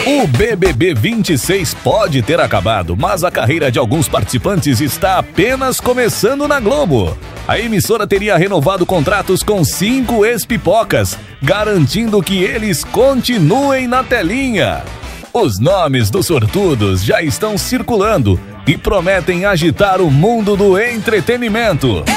O BBB 26 pode ter acabado, mas a carreira de alguns participantes está apenas começando na Globo. A emissora teria renovado contratos com 5 ex-pipocas, garantindo que eles continuem na telinha. Os nomes dos sortudos já estão circulando e prometem agitar o mundo do entretenimento.